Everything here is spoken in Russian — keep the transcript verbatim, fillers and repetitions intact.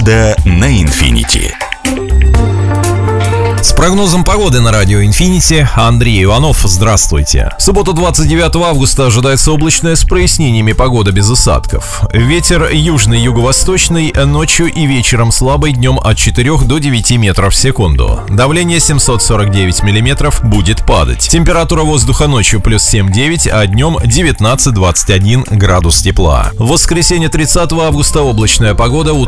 Погода на Infinity. С прогнозом погоды на радио Infinity Андрей Иванов. Здравствуйте. В субботу двадцать девятого августа ожидается облачная с прояснениями, погода без осадков. Ветер южный, юго-восточный, ночью и вечером слабый, днем от четырёх до девяти метров в секунду. Давление семьсот сорок девять миллиметров, будет падать. Температура воздуха ночью плюс семь-девять, а днем девятнадцать-двадцать один градус тепла. В воскресенье тридцатого августа облачная погода, утром